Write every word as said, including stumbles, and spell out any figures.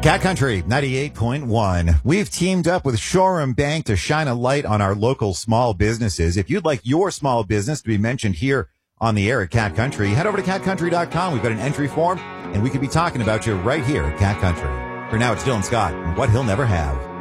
Cat Country ninety-eight point one. We've teamed up with Shoreham Bank to shine a light on our local small businesses. If you'd like your small business to be mentioned here on the air at Cat Country, head over to cat country dot com. We've got an entry form, and we could be talking about you right here at Cat Country. For now, it's Dylan Scott and What He'll Never Have.